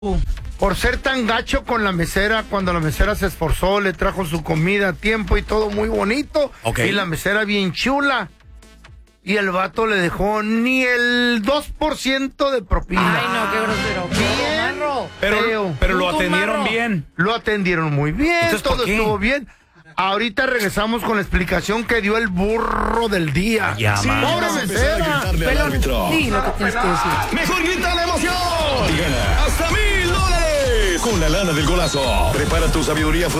Por ser tan gacho con la mesera, cuando la mesera se esforzó, le trajo su comida a tiempo y todo muy bonito. Okay. Y la mesera bien chula. Y el vato le dejó ni el 2% de propina. Ay, no, qué grosero. Feo. Pero lo Un atendieron marro. bien. Lo atendieron muy bien, Entonces, ¿por todo qué? estuvo bien. Ahorita regresamos con la explicación que dio el burro del día. Ya, Sí, man. ¡Pobre vas a empezar a mesera! gritarle al árbitro. Sí, lo que tienes que decir. Mejor grita la emoción y gana hasta $1,000 con la lana del golazo. Prepara tu sabiduría